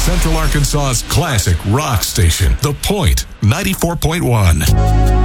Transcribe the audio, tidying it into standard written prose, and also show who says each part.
Speaker 1: Central Arkansas's classic rock station, The Point 94.1.